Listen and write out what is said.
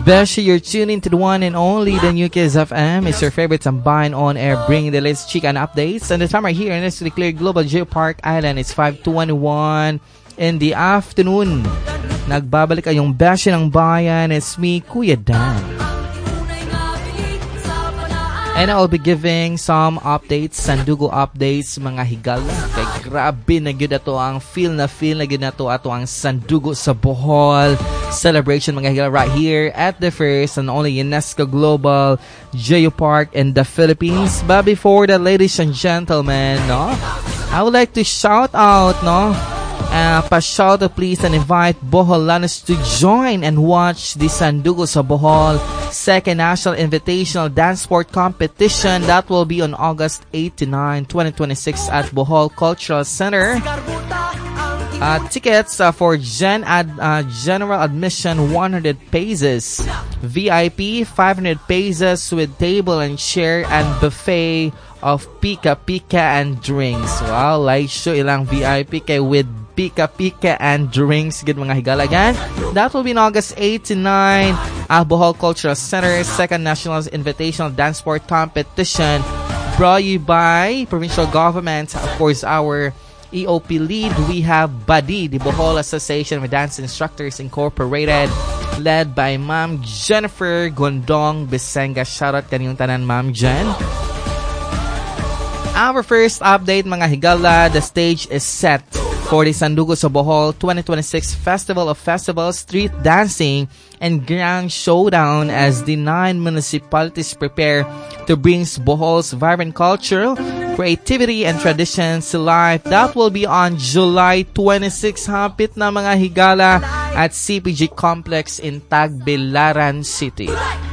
Beshi, you're tuning to the one and only the New Kids FM. It's your favorite Sambayan on air, bringing the latest chica and updates. And the time right here in the Clear Global Geopark Island, it's 5:21 in the afternoon. Nagbabalik kayong Beshi ng Bayan. It's me, Kuya Dan. And I'll be giving some updates, sandugo updates, mga higala. Kay grabe na gyud ato ang feel na gyud nato ato ang sandugo sa Bohol celebration, mga higala, right here at the first and only UNESCO Global Geopark in the Philippines. But before that, ladies and gentlemen, no, I would like to shout out, no, pa-shout out please and invite Boholanos to join and watch the Sandugo sa Bohol Second National Invitational Dance Sport Competition. That will be on August 8 to 9, 2026 at Bohol Cultural Center. Tickets for general admission 100 pesos, VIP 500 pesos with table and chair and buffet of pika-pika and drinks. Wow, like show ilang VIP kay with pika-pika and drinks, good mga higala again. That will be on August 8 to 9 at Bohol Cultural Center, Second National Invitational Dance Sport Competition, brought you by provincial government. Of course, our EOP lead, we have BADI, the Bohol Association of Dance Instructors Incorporated, led by Ma'am Jennifer Gondong Bisenga. Shoutout kaniyong tanan, Ma'am Jen. Our first update, mga higala, the stage is set for the Sandugo sa Bohol 2026 Festival of Festivals, Street Dancing, and Grand Showdown as the 9 municipalities prepare to bring Bohol's vibrant culture, creativity, and traditions to life. That will be on July 26, hapit na mga higala, at CPG Complex in Tagbilaran City.